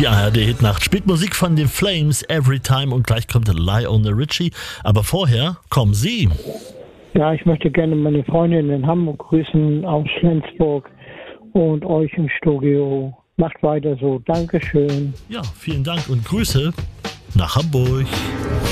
Die ARD-Hitnacht spielt Musik von den Flames, Everytime, und gleich kommt Lionel Richie. Aber vorher kommen Sie. Ja, ich möchte gerne meine Freundin in Hamburg grüßen aus Flensburg und euch im Studio. Macht weiter so. Dankeschön. Ja, vielen Dank und Grüße nach Hamburg.